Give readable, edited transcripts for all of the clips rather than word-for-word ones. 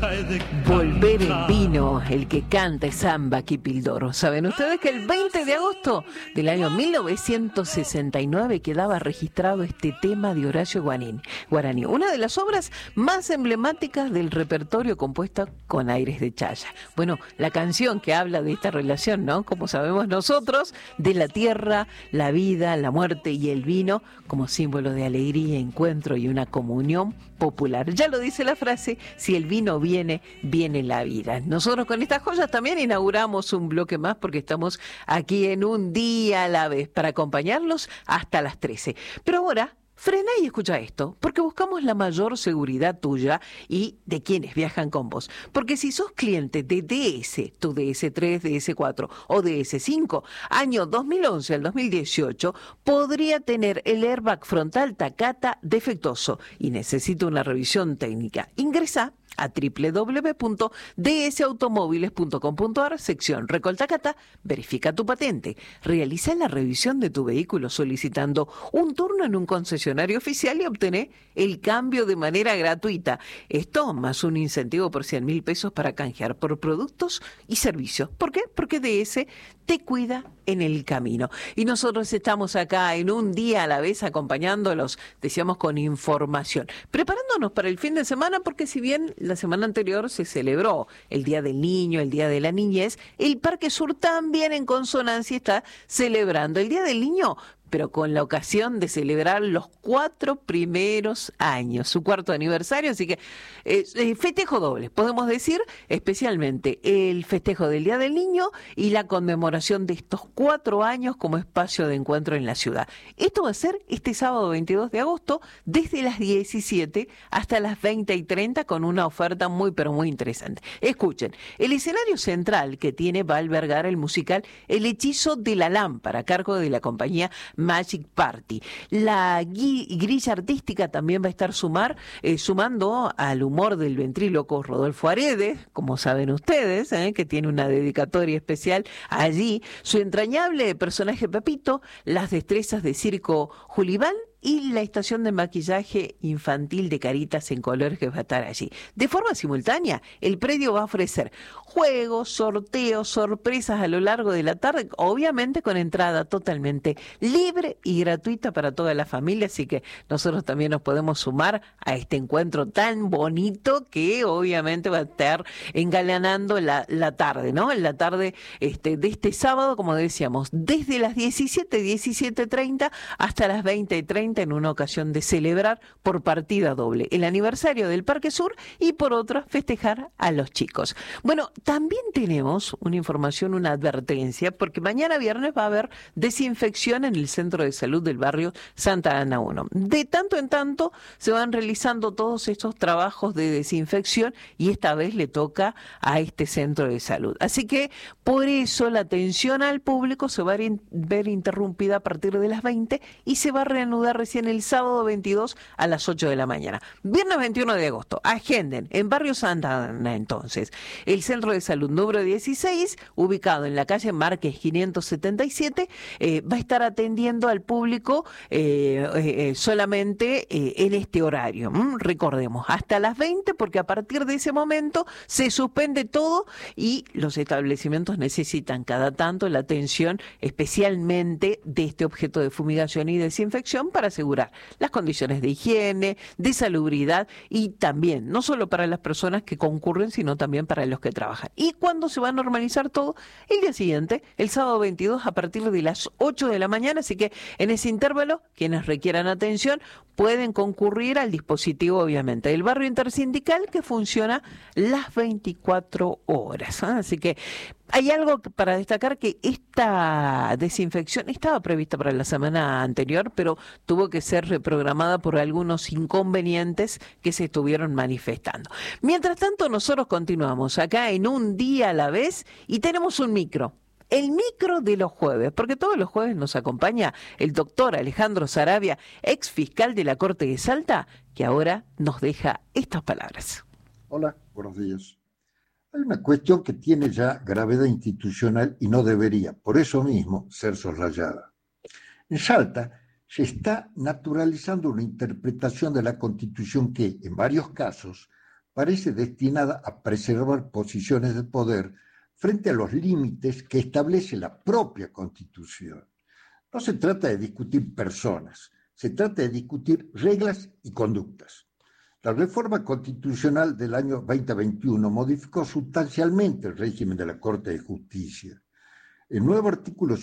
Volver en vino, el que canta es Samba Kipildoro. ¿Saben ustedes que el 20 de agosto del año 1969 quedaba registrado este tema de Horacio Guaraní, una de las obras más emblemáticas del repertorio compuesta con aires de Chaya? Bueno, la canción que habla de esta relación, ¿no? Como sabemos nosotros, de la tierra, la vida, la muerte y el vino como símbolo de alegría, encuentro y una comunión popular. Ya lo dice la frase, si el vino viene, viene la vida. Nosotros con estas joyas también inauguramos un bloque más porque estamos aquí en Un Día a la Vez para acompañarlos hasta las 13. Pero ahora, frena y escucha esto, porque buscamos la mayor seguridad tuya y de quienes viajan con vos. Porque si sos cliente de DS, tu DS3, DS4 o DS5, año 2011 al 2018, podría tener el airbag frontal Takata defectuoso y necesita una revisión técnica. Ingresa a www.dsautomóviles.com.ar, sección Recoltacata, verifica tu patente, realiza la revisión de tu vehículo solicitando un turno en un concesionario oficial y obtener el cambio de manera gratuita. Esto más un incentivo por 100.000 pesos para canjear por productos y servicios. ¿Por qué? Porque DS te cuida en el camino. Y nosotros estamos acá en Un Día a la Vez acompañándolos, decíamos, con información, preparándonos para el fin de semana, porque si bien la semana anterior se celebró el Día del Niño, el Día de la Niñez, el Parque Sur también en consonancia está celebrando el Día del Niño, pero con la ocasión de celebrar los 4 primeros años, su 4º aniversario, así que festejo doble, podemos decir, especialmente el festejo del Día del Niño y la conmemoración de estos 4 años como espacio de encuentro en la ciudad. Esto va a ser este sábado 22 de agosto, desde las 17 hasta las 20:30, con una oferta muy, pero muy interesante. Escuchen, el escenario central que tiene va a albergar el musical El Hechizo de la Lámpara, a cargo de la compañía Magic Party. La grilla artística también va a estar sumando al humor del ventríloco Rodolfo Aredes, como saben ustedes, que tiene una dedicatoria especial allí, su entrañable personaje Pepito, las destrezas de circo Julibán y la estación de maquillaje infantil de caritas en colores que va a estar allí. De forma simultánea, el predio va a ofrecer juegos, sorteos, sorpresas a lo largo de la tarde, obviamente con entrada totalmente libre y gratuita para toda la familia, así que nosotros también nos podemos sumar a este encuentro tan bonito que obviamente va a estar engalanando la tarde, ¿no? En la tarde de este sábado, como decíamos, desde las 17:30 hasta las 20:30, en una ocasión de celebrar por partida doble el aniversario del Parque Sur y por otra festejar a los chicos. Bueno, también tenemos una información, una advertencia, porque mañana viernes va a haber desinfección en el centro de salud del barrio Santa Ana 1. De tanto en tanto se van realizando todos estos trabajos de desinfección y esta vez le toca a este centro de salud. Así que por eso la atención al público se va a ver interrumpida a partir de las 20 y se va a reanudar recién el sábado 22 a las 8 de la mañana. Viernes 21 de agosto, agenden en barrio Santa Ana entonces. El centro de salud número 16, ubicado en la calle Márquez 577, va a estar atendiendo al público solamente en este horario. Recordemos, hasta las 20, porque a partir de ese momento se suspende todo y los establecimientos necesitan cada tanto la atención especialmente de este objeto de fumigación y desinfección para asegurar las condiciones de higiene, de salubridad y también, no solo para las personas que concurren, sino también para los que trabajan. ¿Y cuándo se va a normalizar todo? El día siguiente, el sábado 22 a partir de las 8 de la mañana, así que en ese intervalo, quienes requieran atención pueden concurrir al dispositivo, obviamente, del barrio intersindical que funciona las 24 horas. Así que hay algo para destacar, que esta desinfección estaba prevista para la semana anterior, pero tuvo que ser reprogramada por algunos inconvenientes que se estuvieron manifestando. Mientras tanto, nosotros continuamos acá en Un Día a la Vez y tenemos un micro. El micro de los jueves, porque todos los jueves nos acompaña el doctor Alejandro Saravia, ex fiscal de la Corte de Salta, que ahora nos deja estas palabras. Hola, buenos días. Hay una cuestión que tiene ya gravedad institucional y no debería, por eso mismo, ser soslayada. En Salta se está naturalizando una interpretación de la Constitución que, en varios casos, parece destinada a preservar posiciones de poder frente a los límites que establece la propia Constitución. No se trata de discutir personas, se trata de discutir reglas y conductas. La reforma constitucional del año 2021 modificó sustancialmente el régimen de la Corte de Justicia. El nuevo artículo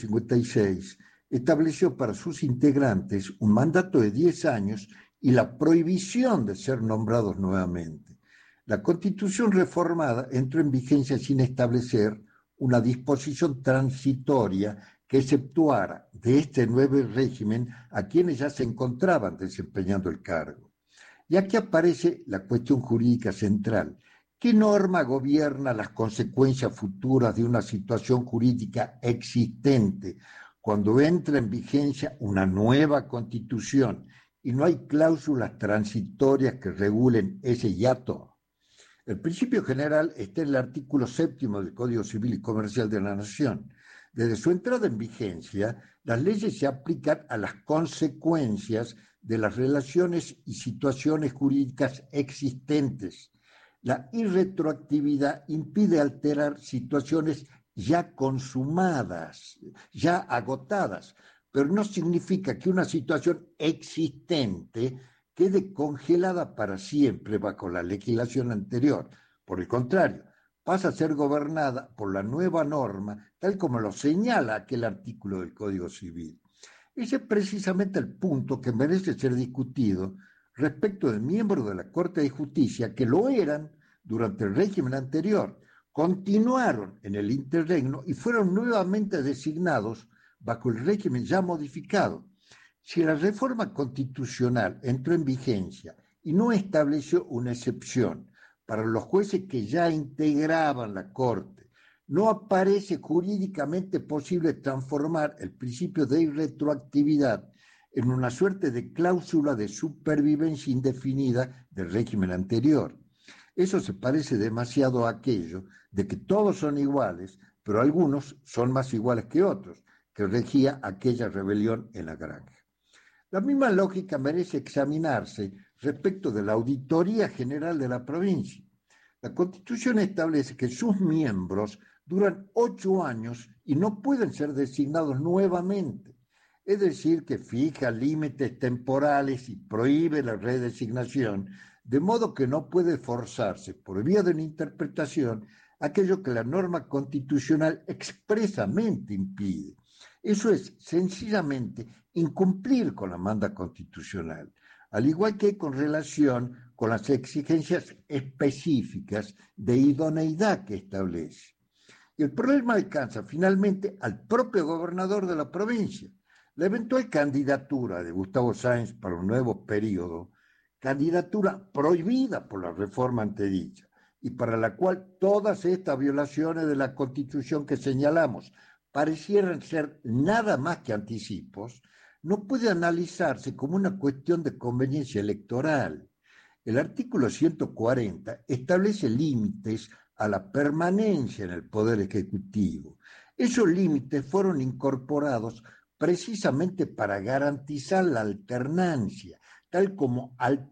156 estableció para sus integrantes un mandato de 10 años y la prohibición de ser nombrados nuevamente. La Constitución reformada entró en vigencia sin establecer una disposición transitoria que exceptuara de este nuevo régimen a quienes ya se encontraban desempeñando el cargo. Y aquí aparece la cuestión jurídica central. ¿Qué norma gobierna las consecuencias futuras de una situación jurídica existente cuando entra en vigencia una nueva Constitución y no hay cláusulas transitorias que regulen ese hiato? El principio general está en el artículo 7 del Código Civil y Comercial de la Nación. Desde su entrada en vigencia, las leyes se aplican a las consecuencias de las relaciones y situaciones jurídicas existentes. La irretroactividad impide alterar situaciones ya consumadas, ya agotadas, pero no significa que una situación existente quede congelada para siempre bajo la legislación anterior. Por el contrario, pasa a ser gobernada por la nueva norma, tal como lo señala aquel artículo del Código Civil. Ese es precisamente el punto que merece ser discutido respecto de miembros de la Corte de Justicia que lo eran durante el régimen anterior, continuaron en el interregno y fueron nuevamente designados bajo el régimen ya modificado. Si la reforma constitucional entró en vigencia y no estableció una excepción para los jueces que ya integraban la Corte, no aparece jurídicamente posible transformar el principio de irretroactividad en una suerte de cláusula de supervivencia indefinida del régimen anterior. Eso se parece demasiado a aquello de que todos son iguales, pero algunos son más iguales que otros, que regía aquella rebelión en la granja. La misma lógica merece examinarse respecto de la Auditoría General de la provincia. La Constitución establece que sus miembros duran 8 años y no pueden ser designados nuevamente. Es decir, que fija límites temporales y prohíbe la redesignación, de modo que no puede forzarse, por vía de una interpretación, aquello que la norma constitucional expresamente impide. Eso es sencillamente incumplir con la manda constitucional, al igual que con relación con las exigencias específicas de idoneidad que establece. Y el problema alcanza finalmente al propio gobernador de la provincia. La eventual candidatura de Gustavo Sáenz para un nuevo periodo, candidatura prohibida por la reforma antedicha, y para la cual todas estas violaciones de la Constitución que señalamos parecieran ser nada más que anticipos, no puede analizarse como una cuestión de conveniencia electoral. El artículo 140 establece límites a la permanencia en el Poder Ejecutivo. Esos límites fueron incorporados precisamente para garantizar la alternancia, tal como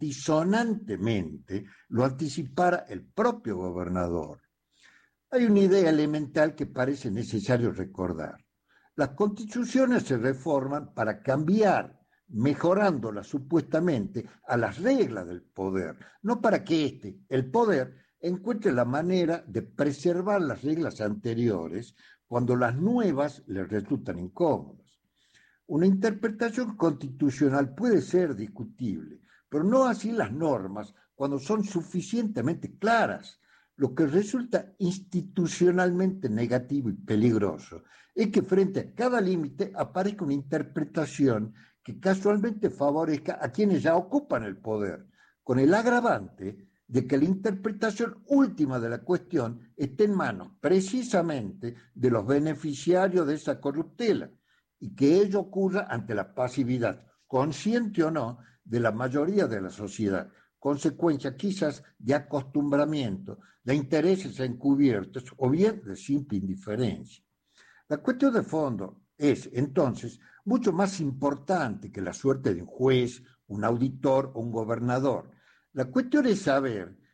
altisonantemente lo anticipara el propio gobernador. Hay una idea elemental que parece necesario recordar. Las constituciones se reforman para cambiar, mejorándolas supuestamente a las reglas del poder, no para que el poder, encuentre la manera de preservar las reglas anteriores cuando las nuevas le resultan incómodas. Una interpretación constitucional puede ser discutible, pero no así las normas cuando son suficientemente claras. Lo que resulta institucionalmente negativo y peligroso es que frente a cada límite aparezca una interpretación que casualmente favorezca a quienes ya ocupan el poder, con el agravante de que la interpretación última de la cuestión esté en manos precisamente de los beneficiarios de esa corruptela, y que ello ocurra ante la pasividad, consciente o no, de la mayoría de la sociedad, consecuencia quizás de acostumbramiento, de intereses encubiertos o bien de simple indiferencia. La cuestión de fondo es, entonces, mucho más importante que la suerte de un juez, un auditor o un gobernador. La cuestión es saber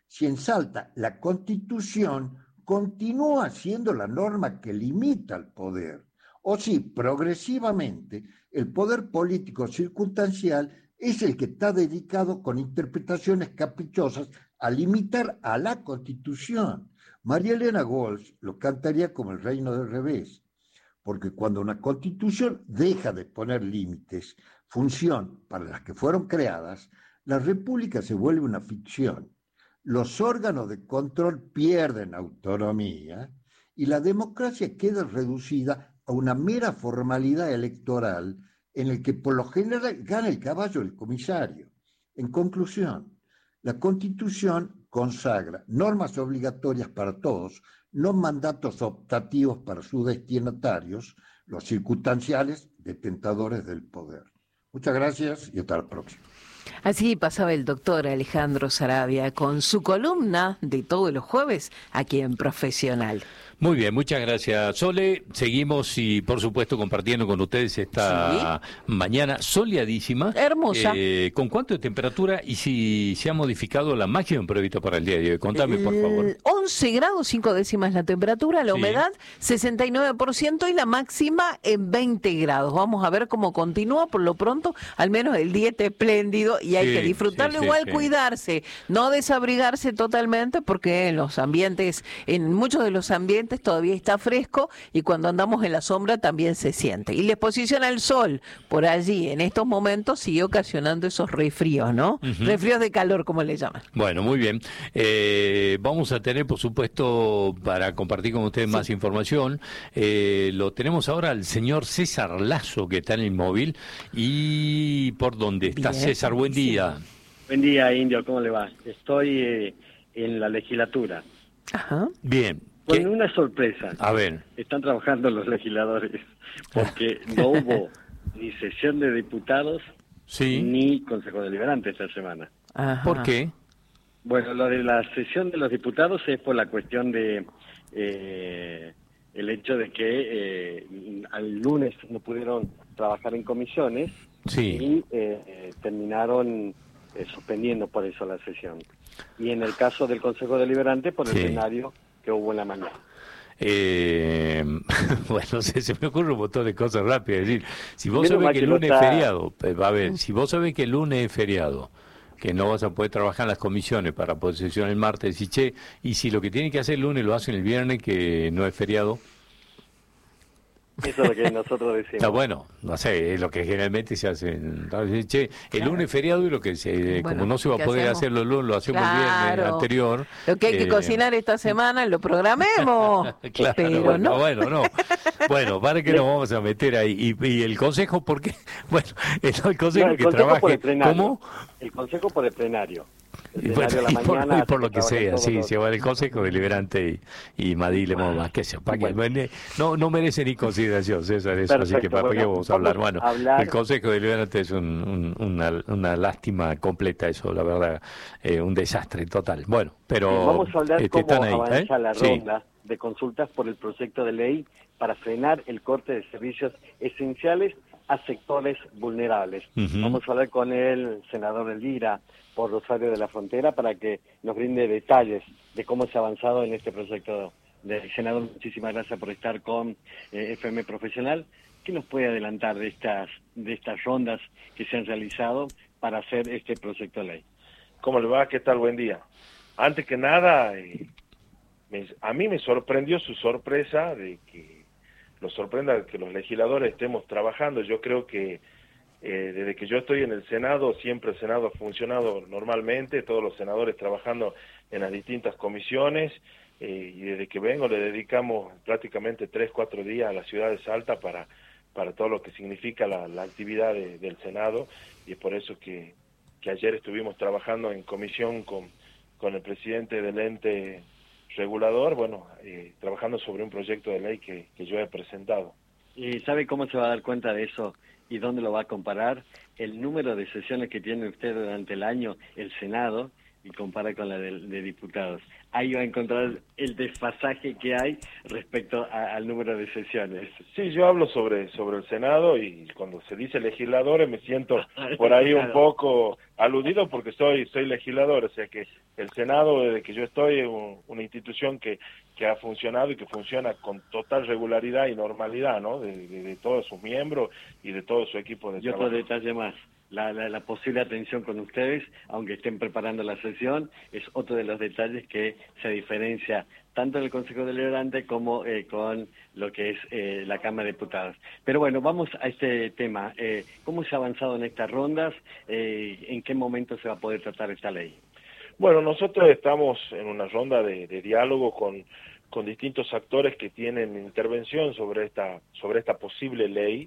si en Salta la Constitución continúa siendo la norma que limita el poder, o si progresivamente el poder político circunstancial es el que está dedicado con interpretaciones caprichosas a limitar a la Constitución. María Elena Walsh lo cantaría como el reino del revés, porque cuando una Constitución deja de poner límites, función para las que fueron creadas, la República se vuelve una ficción. Los órganos de control pierden autonomía y la democracia queda reducida a una mera formalidad electoral en el que por lo general gana el caballo el comisario. En conclusión, la Constitución consagra normas obligatorias para todos, no mandatos optativos para sus destinatarios, los circunstanciales detentadores del poder. Muchas gracias y hasta la próxima. Así pasaba el doctor Alejandro Saravia con su columna de todos los jueves aquí en Profesional. Muy bien, muchas gracias, Sole. Seguimos y, por supuesto, compartiendo con ustedes esta mañana soleadísima. Hermosa. ¿Con cuánto de temperatura y si se ha modificado la máxima prevista para el día de hoy? Contame, por favor. 11 grados, 5 décimas la temperatura, la humedad 69% y la máxima en 20 grados. Vamos a ver cómo continúa. Por lo pronto, al menos el día está espléndido y hay que disfrutarlo. Igual cuidarse, no desabrigarse totalmente porque en los ambientes, en muchos de los ambientes, todavía está fresco y cuando andamos en la sombra también se siente. Y la exposición al sol por allí en estos momentos sigue ocasionando esos resfríos, ¿no? Resfríos de calor, como le llaman. Bueno, muy bien. Vamos a tener, por supuesto, para compartir con ustedes más información, lo tenemos ahora al señor César Lazo, que está en el móvil. ¿Y por dónde está César? Buen día. Buen día, Indio, ¿cómo le va? Estoy en la legislatura. Ajá. Bien. Con una sorpresa. A ver. Están trabajando los legisladores, porque no hubo ni sesión de diputados ni Consejo Deliberante esta semana. Ajá. ¿Por qué? Bueno, lo de la sesión de los diputados es por la cuestión de el hecho de que al lunes no pudieron trabajar en comisiones y terminaron suspendiendo por eso la sesión. Y en el caso del Consejo Deliberante, por el escenario que hubo en la mañana. Bueno, se me ocurre un montón de cosas rápidas. Es decir, si vos sabés que el lunes es feriado, a ver, si vos sabés que el lunes es feriado, que no vas a poder trabajar en las comisiones para poder sesionar el martes, y si lo que tienen que hacer el lunes lo hacen el viernes, que no es feriado. Eso es lo que nosotros decimos. Está bueno, no sé, es lo que generalmente se hace. El lunes es feriado y lo que como no se va a poder hacerlo el lunes, lo hacemos el viernes anterior. Lo que hay que cocinar esta semana lo programemos. Claro, pero no. Bueno, para que nos vamos a meter ahí. ¿Y el consejo por qué? Bueno, el consejo que trabaje. ¿Cómo? El consejo por el plenario. Y por lo que sea, se va el Consejo Deliberante y Madile Moma, que sepa que no merece ni consideración, César, eso. Perfecto, así que ¿para qué vamos a hablar? Bueno, el Consejo Deliberante es una lástima completa, eso, la verdad, un desastre total. Bueno, pero vamos a hablar cómo están ahí, avanza la ronda de consultas por el proyecto de ley para frenar el corte de servicios esenciales a sectores vulnerables. Vamos a hablar con el senador Elvira por Rosario de la Frontera para que nos brinde detalles de cómo se ha avanzado en este proyecto del senador. Muchísimas gracias por estar con FM Profesional. ¿Qué nos puede adelantar de estas rondas que se han realizado para hacer este proyecto de ley? ¿Cómo le va? ¿Qué tal? Buen día. Antes que nada, a mí me sorprendió su sorpresa de que nos sorprenda que los legisladores estemos trabajando. Yo creo que desde que yo estoy en el Senado, siempre el Senado ha funcionado normalmente, todos los senadores trabajando en las distintas comisiones, y desde que vengo le dedicamos prácticamente 3-4 días a la ciudad de Salta para todo lo que significa la actividad del Senado, y es por eso que ayer estuvimos trabajando en comisión con el presidente del ente regulador, trabajando sobre un proyecto de ley que yo he presentado. ¿Y sabe cómo se va a dar cuenta de eso y dónde lo va a comparar? El número de sesiones que tiene usted durante el año, el Senado, y compara con la de diputados, ahí va a encontrar el desfasaje que hay respecto al número de sesiones. Sí, yo hablo sobre el Senado y cuando se dice legisladores me siento por ahí un poco aludido porque soy legislador, o sea que el Senado, desde que yo estoy, es una institución que ha funcionado y que funciona con total regularidad y normalidad, ¿no? De todos sus miembros y de todo su equipo de trabajo. Y otro detalle más. La posible atención con ustedes, aunque estén preparando la sesión, es otro de los detalles que se diferencia tanto en el Consejo Deliberante como con lo que es la Cámara de Diputados. Pero bueno, vamos a este tema. ¿Cómo se ha avanzado en estas rondas? ¿En qué momento se va a poder tratar esta ley? Bueno, nosotros estamos en una ronda de diálogo con distintos actores que tienen intervención sobre esta posible ley.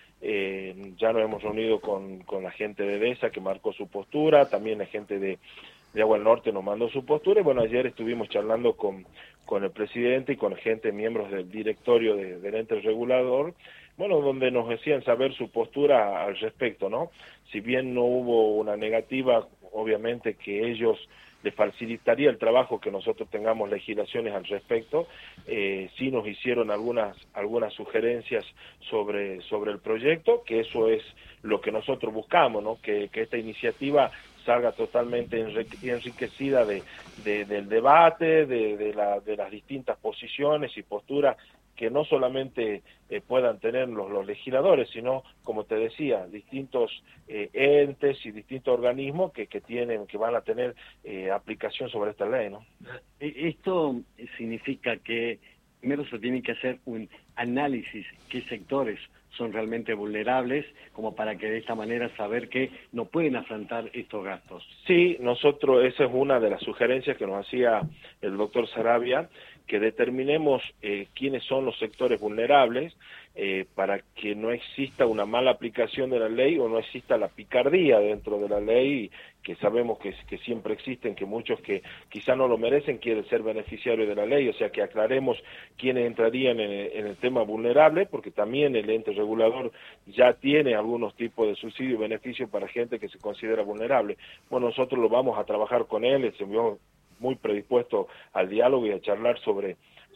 Ya nos hemos reunido con la gente de DESA que marcó su postura, también la gente de Agua del Norte nos mandó su postura, y bueno, ayer estuvimos charlando con el presidente y con gente, miembros del directorio del ente regulador, bueno, donde nos decían saber su postura al respecto, ¿no? Si bien no hubo una negativa, obviamente que ellos les facilitaría el trabajo que nosotros tengamos legislaciones al respecto. Sí nos hicieron algunas sugerencias sobre el proyecto, que eso es lo que nosotros buscamos, ¿no? Que esta iniciativa salga totalmente enriquecida del debate, de las distintas posiciones y posturas que no solamente puedan tener los legisladores, sino, como te decía, distintos entes y distintos organismos que van a tener aplicación sobre esta ley, ¿no? Esto significa que primero se tiene que hacer un análisis qué sectores son realmente vulnerables, como para que de esta manera saber que no pueden afrontar estos gastos. Sí, nosotros, esa es una de las sugerencias que nos hacía el doctor Sarabia, que determinemos quiénes son los sectores vulnerables, para que no exista una mala aplicación de la ley o no exista la picardía dentro de la ley, que sabemos que siempre existen, que muchos que quizá no lo merecen quieren ser beneficiarios de la ley, o sea que aclaremos quiénes entrarían en el tema vulnerable, porque también el ente regulador ya tiene algunos tipos de subsidio y beneficio para gente que se considera vulnerable. Bueno, nosotros lo vamos a trabajar con él, se vio muy predispuesto al diálogo y a charlar sobre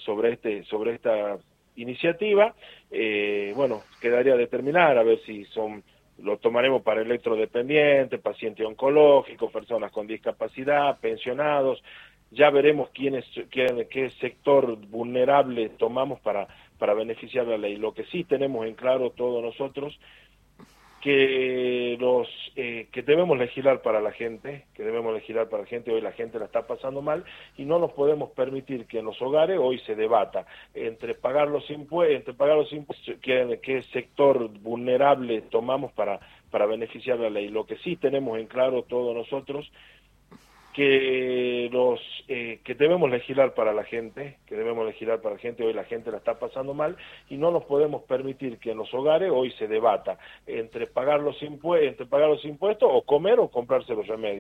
esta iniciativa. Bueno, quedaría determinar a ver si lo tomaremos para electrodependientes, pacientes oncológicos, personas con discapacidad, pensionados. Ya veremos qué sector vulnerable tomamos para beneficiar la ley. Lo que sí tenemos en claro todos nosotros, que debemos legislar para la gente, hoy la gente la está pasando mal, y no nos podemos permitir que en los hogares hoy se debata entre pagar los impuestos, qué sector vulnerable tomamos para beneficiar la ley. Lo que sí tenemos en claro todos nosotros, que debemos legislar para la gente, hoy la gente la está pasando mal, y no nos podemos permitir que en los hogares hoy se debata entre pagar los impuestos o comer o comprarse los remedios.